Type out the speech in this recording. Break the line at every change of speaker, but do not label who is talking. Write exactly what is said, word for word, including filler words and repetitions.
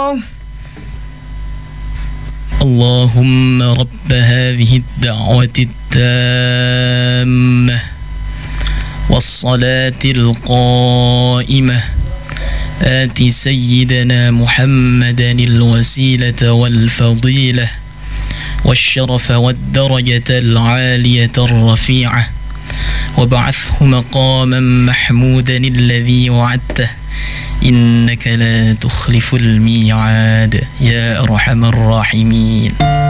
الله.
اللهم رب هذه الدعوة التامة والصلاة القائمة آت سيدنا محمدا الوسيلة والفضيلة والشرف والدرجة العالية الرفيعة وابعثه مقاما محمودا الذي وعدته إنك لا تخلف الميعاد يا أرحم الراحمين.